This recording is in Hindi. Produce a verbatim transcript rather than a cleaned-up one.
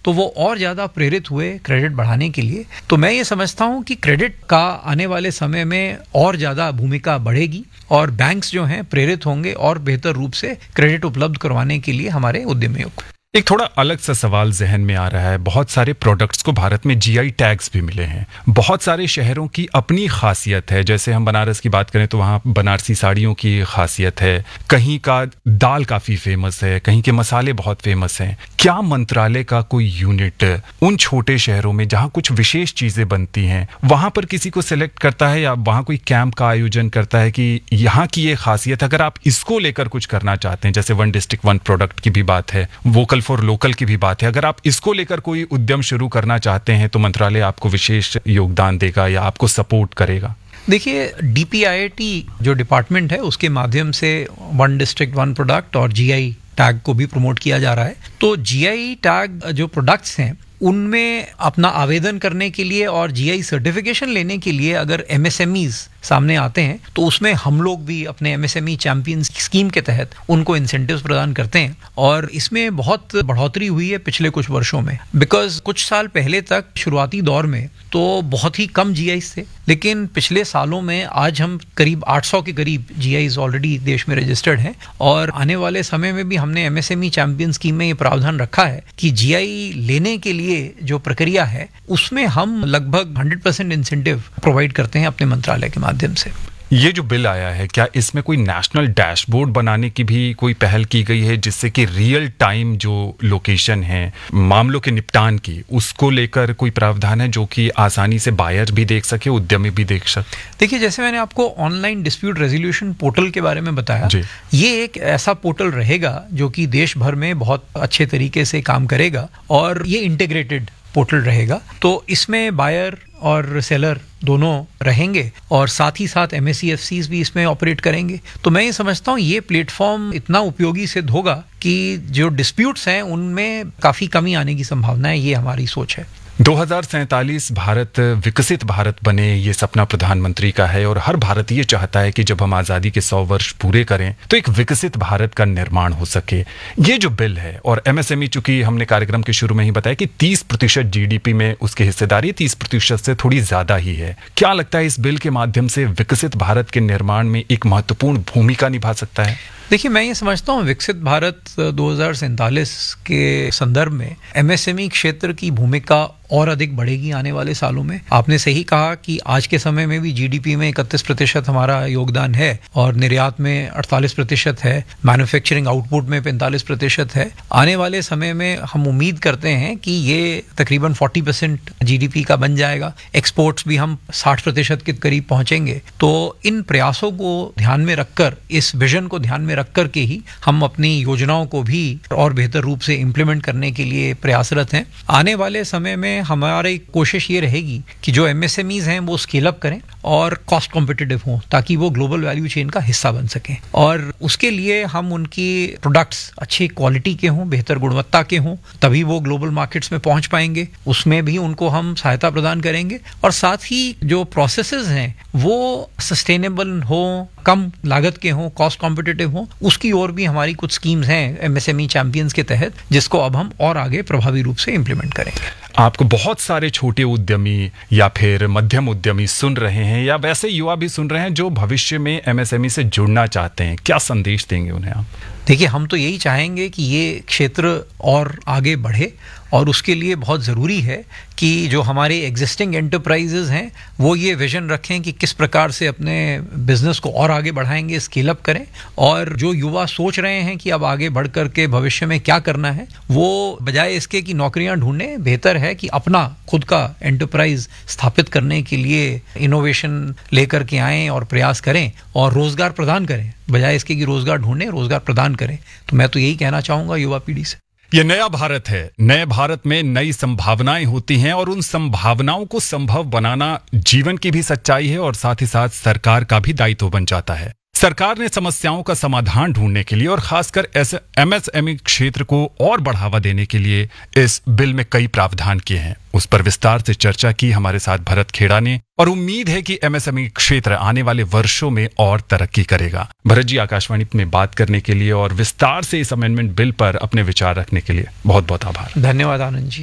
तो वो और ज़्यादा प्रेरित हुए क्रेडिट बढ़ाने के लिए। तो मैं ये समझता हूँ कि क्रेडिट का आने वाले समय में और ज़्यादा भूमिका बढ़ेगी और बैंक्स जो हैं प्रेरित होंगे और बेहतर रूप से क्रेडिट उपलब्ध करवाने के लिए हमारे उद्यमियों को। एक थोड़ा अलग सा सवाल जहन में आ रहा है। बहुत सारे प्रोडक्ट्स को भारत में जीआई टैग्स भी मिले हैं। बहुत सारे शहरों की अपनी खासियत है। जैसे हम बनारस की बात करें तो वहाँ बनारसी साड़ियों की खासियत है, कहीं का दाल काफ़ी फेमस है, कहीं के मसाले बहुत फेमस हैं। क्या मंत्रालय का कोई यूनिट उन छोटे शहरों में जहाँ कुछ विशेष चीज़ें बनती हैं वहाँ पर किसी को सिलेक्ट करता है या वहाँ कोई कैंप का आयोजन करता है कि यहाँ की ये खासियत, अगर आप इसको लेकर कुछ करना चाहते हैं, जैसे वन डिस्ट्रिक्ट वन प्रोडक्ट की भी बात है, वोकल फॉर लोकल की भी बात है, अगर आप इसको लेकर कोई उद्यम शुरू करना चाहते हैं तो मंत्रालय आपको विशेष योगदान देगा या आपको सपोर्ट करेगा? देखिए, डीपीआईआईटी जो डिपार्टमेंट है उसके माध्यम से वन डिस्ट्रिक्ट वन प्रोडक्ट और जीआई टैग को भी प्रमोट किया जा रहा है। तो जीआई टैग जो प्रोडक्ट्स हैं उनमें अपना आवेदन करने के लिए और जीआई सर्टिफिकेशन लेने के लिए अगर एमएसएमईज सामने आते हैं तो उसमें हम लोग भी अपने एमएसएमई चैंपियन स्कीम के तहत उनको इंसेंटिव्स प्रदान करते हैं और इसमें बहुत बढ़ोतरी हुई है पिछले कुछ वर्षों में। बिकॉज कुछ साल पहले तक शुरुआती दौर में तो बहुत ही कम जीआईज थे, लेकिन पिछले सालों में आज हम करीब आठ सौ के करीब जीआईज ऑलरेडी देश में रजिस्टर्ड हैं और आने वाले समय में भी हमने एमएसएमई चैंपियन स्कीम में ये प्रावधान रखा है कि जीआई लेने के लिए जो प्रक्रिया है उसमें हम लगभग हंड्रेड परसेंट इंसेंटिव प्रोवाइड करते हैं अपने मंत्रालय के माध्यम से। ये जो बिल आया है, क्या इसमें कोई नेशनल डैशबोर्ड बनाने की भी कोई पहल की गई है जिससे कि रियल टाइम जो लोकेशन है मामलों के निपटान की, उसको लेकर कोई प्रावधान है जो कि आसानी से बायर भी देख सके, उद्यमी भी देख सके? देखिए, जैसे मैंने आपको ऑनलाइन डिस्प्यूट रेजोल्यूशन पोर्टल के बारे में बताया, ये एक ऐसा पोर्टल रहेगा जो कि देश भर में बहुत अच्छे तरीके से काम करेगा और ये इंटीग्रेटेड पोर्टल रहेगा। तो इसमें बायर और सेलर दोनों रहेंगे और साथ ही साथ एमएससीएफसीज भी इसमें ऑपरेट करेंगे। तो मैं ये समझता हूँ ये प्लेटफॉर्म इतना उपयोगी सिद्ध होगा कि जो डिस्प्यूट्स हैं उनमें काफ़ी कमी आने की संभावना है, ये हमारी सोच है। दो हज़ार सैंतालीस भारत विकसित भारत बने, ये सपना प्रधानमंत्री का है और हर भारतीय चाहता है कि जब हम आज़ादी के सौ वर्ष पूरे करें तो एक विकसित भारत का निर्माण हो सके। ये जो बिल है और एमएसएमई, चूंकि हमने कार्यक्रम के शुरू में ही बताया कि तीस प्रतिशत जीडीपी में उसकी हिस्सेदारी तीस प्रतिशत से थोड़ी ज्यादा ही है, क्या लगता है इस बिल के माध्यम से विकसित भारत के निर्माण में एक महत्वपूर्ण भूमिका निभा सकता है? देखिए, मैं ये समझता हूँ विकसित भारत दो हज़ार सैंतालीस के संदर्भ में एमएसएमई क्षेत्र की भूमिका और अधिक बढ़ेगी आने वाले सालों में। आपने सही कहा कि आज के समय में भी जीडीपी में इकतीस प्रतिशत हमारा योगदान है और निर्यात में अड़तालीस प्रतिशत है, मैन्युफैक्चरिंग आउटपुट में पैंतालीस प्रतिशत है। आने वाले समय में हम उम्मीद करते हैं कि ये तकरीबन चालीस परसेंट जीडीपी का बन जाएगा। एक्सपोर्ट्स भी हम साठ प्रतिशत के करीब पहुंचेंगे। तो इन प्रयासों को ध्यान में रखकर, इस विजन को ध्यान में रख करके ही हम अपनी योजनाओं को भी और बेहतर रूप से इंप्लीमेंट करने के लिए प्रयासरत हैं। आने वाले समय में हमारी कोशिश ये रहेगी कि जो एमएसएमईज हैं वो स्केल अप करें और कॉस्ट कॉम्पिटिटिव हों ताकि वो ग्लोबल वैल्यू चेन का हिस्सा बन सकें और उसके लिए हम उनकी प्रोडक्ट्स अच्छी क्वालिटी के हों, बेहतर गुणवत्ता के हों, तभी वो ग्लोबल मार्केट्स में पहुंच पाएंगे। उसमें भी उनको हम सहायता प्रदान करेंगे और साथ ही जो प्रोसेसेस हैं वो सस्टेनेबल हों, कम लागत के हों, कॉस्ट कॉम्पिटिटिव हों, उसकी ओर भी हमारी कुछ स्कीम्स हैं एमएसएमई चैंपियंस के तहत, जिसको अब हम और आगे प्रभावी रूप से इंप्लीमेंट करेंगे। आपको बहुत सारे छोटे उद्यमी या फिर मध्यम उद्यमी सुन रहे हैं या वैसे युवा भी सुन रहे हैं जो भविष्य में एमएसएमई से जुड़ना चाहते हैं, क्या संदेश देंगे उन्हें आप? देखिए, हम तो यही चाहेंगे कि ये क्षेत्र और आगे बढ़े और उसके लिए बहुत ज़रूरी है कि जो हमारे एग्जिस्टिंग एंटरप्राइजेज हैं वो ये विजन रखें कि किस प्रकार से अपने बिजनेस को और आगे बढ़ाएंगे, स्केल अप करें। और जो युवा सोच रहे हैं कि अब आगे बढ़ करके भविष्य में क्या करना है, वो बजाय इसके कि नौकरियां ढूंढें, बेहतर है कि अपना खुद का एंटरप्राइज स्थापित करने के लिए इनोवेशन लेकर के आएँ और प्रयास करें और रोजगार प्रदान करें, बजाय इसके कि रोजगार ढूंढें, रोजगार प्रदान करें। तो मैं तो यही कहना चाहूँगा युवा पीढ़ी से। ये नया भारत है। नए भारत में नई संभावनाएं होती हैं और उन संभावनाओं को संभव बनाना जीवन की भी सच्चाई है और साथ ही साथ सरकार का भी दायित्व बन जाता है। सरकार ने समस्याओं का समाधान ढूंढने के लिए और खासकर ऐसे एमएसएमई क्षेत्र को और बढ़ावा देने के लिए इस बिल में कई प्रावधान किए हैं। उस पर विस्तार से चर्चा की हमारे साथ भरत खेड़ा ने और उम्मीद है कि एमएसएमई क्षेत्र आने वाले वर्षों में और तरक्की करेगा। भरत जी, आकाशवाणी में बात करने के लिए और विस्तार से इस अमेंडमेंट बिल पर अपने विचार रखने के लिए बहुत बहुत आभार। धन्यवाद आनंद जी।